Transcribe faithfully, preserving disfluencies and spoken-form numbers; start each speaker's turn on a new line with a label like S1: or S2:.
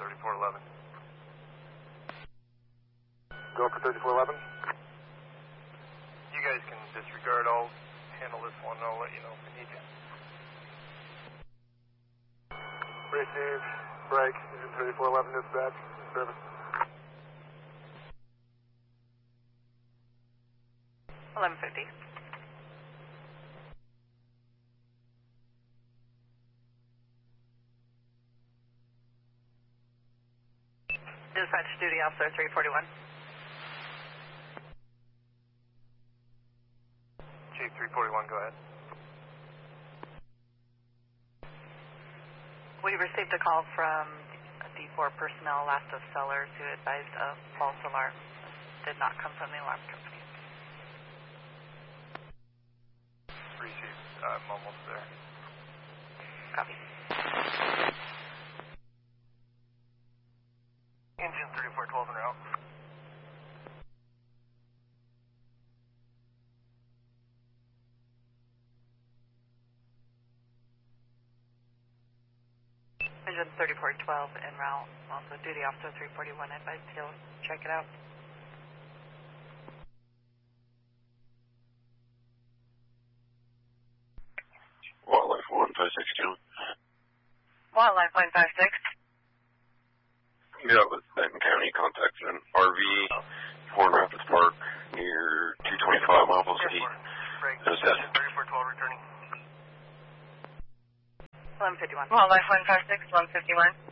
S1: thirty-four eleven.
S2: Go for thirty-four eleven.
S1: You guys can disregard. I'll handle this one. I'll let you know if we need you.
S2: Receive. Break. Engine thirty-four eleven dispatch. Service.
S3: eleven fifty. Dispatch duty officer three forty-one.
S1: Chief three forty-one, go ahead.
S3: We received a call from D four personnel last of Sellers who advised of false alarm. Did not come from the alarm company.
S1: Received. I'm almost there.
S3: Copy.
S1: Engine thirty-four twelve en route.
S3: Engine thirty-four twelve en route. Also duty officer three forty-one advised to check it out.
S4: Wildlife one five six two.
S3: Wildlife one five six.
S4: Yeah, with Benton County contacted an R V, Horn Rapids Park, near two twenty-five Mile City. That's that.
S1: thirty-four twelve returning.
S3: eleven fifty-one.
S5: Wildlife one five six, one fifty-one.